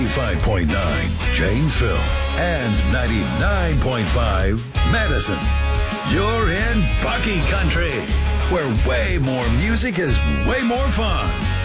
105.9 Janesville and 99.5 Madison. You're in Bucky Country, where way more music is way more fun.